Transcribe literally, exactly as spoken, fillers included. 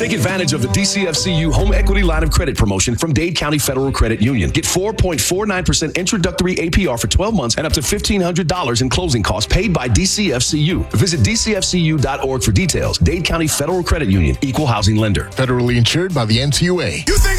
Take advantage of the D C F C U Home Equity Line of Credit promotion from Dade County Federal Credit Union. Get four point four nine percent introductory A P R for twelve months and up to fifteen hundred dollars in closing costs paid by D C F C U. Visit D C F C U dot org for details. Dade County Federal Credit Union, Equal Housing Lender. Federally insured by the N C U A. You think